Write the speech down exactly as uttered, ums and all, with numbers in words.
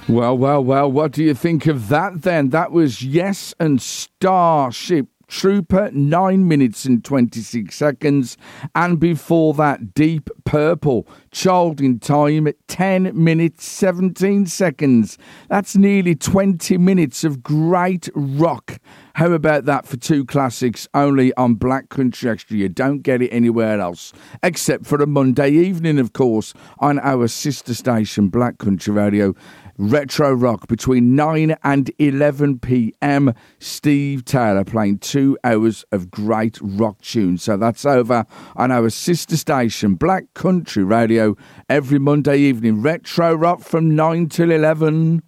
Well, well, well, what do you think of that then? That was Yes and Starship Trooper, nine minutes and twenty-six seconds. And before that, Deep Purple, Child in Time, ten minutes, seventeen seconds. That's nearly twenty minutes of great rock. How about that for two classics only on Black Country Extra? You don't get it anywhere else, except for a Monday evening, of course, on our sister station, Black Country Radio. Retro Rock between nine and eleven p.m. Steve Taylor playing two hours of great rock tunes. So that's over on our sister station, Black Country Radio, every Monday evening. Retro Rock from nine till eleven.